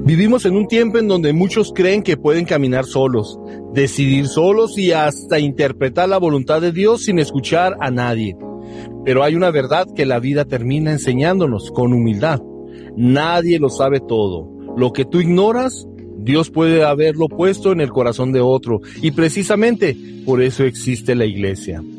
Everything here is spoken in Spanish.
Vivimos en un tiempo en donde muchos creen que pueden caminar solos, decidir solos y hasta interpretar la voluntad de Dios sin escuchar a nadie. Pero hay una verdad que la vida termina enseñándonos con humildad. Nadie lo sabe todo. Lo que tú ignoras, Dios puede haberlo puesto en el corazón de otro. Y precisamente por eso existe la iglesia.